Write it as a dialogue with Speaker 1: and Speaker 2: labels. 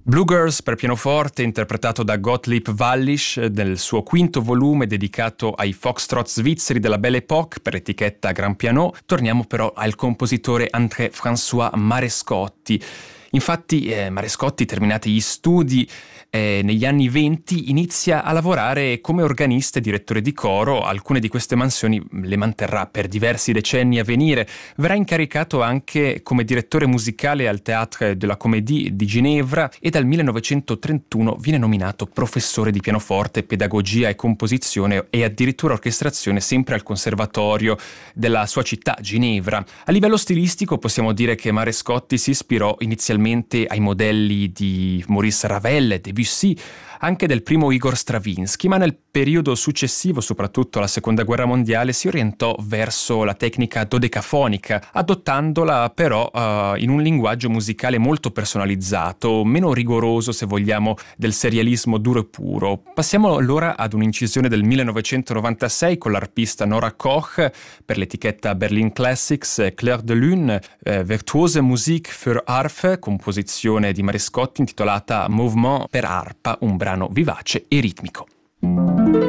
Speaker 1: Blue Girls per pianoforte, interpretato da Gottlieb Wallisch nel suo quinto volume dedicato ai foxtrot svizzeri della Belle Époque per l'etichetta Grand Piano. Torniamo però al compositore André-François Marescotti. Infatti Marescotti, terminati gli studi negli anni 20, inizia a lavorare come organista e direttore di coro. Alcune di queste mansioni le manterrà per diversi decenni a venire. Verrà incaricato anche come direttore musicale al Théâtre de la Comédie di Ginevra e dal 1931 viene nominato professore di pianoforte, pedagogia e composizione e addirittura orchestrazione sempre al conservatorio della sua città, Ginevra. A livello stilistico possiamo dire che Marescotti si ispirò inizialmente ai modelli di Maurice Ravel e Debussy, anche del primo Igor Stravinsky, ma nel periodo successivo, soprattutto alla Seconda Guerra Mondiale, si orientò verso la tecnica dodecafonica, adottandola però in un linguaggio musicale molto personalizzato, meno rigoroso, se vogliamo, del serialismo duro e puro. Passiamo allora ad un'incisione del 1996 con l'arpista Nora Koch per l'etichetta Berlin Classics, Clair de Lune, Virtuose Musik für Harfe, composizione di Marescotti intitolata Mouvement per arpa, un brano vivace e ritmico.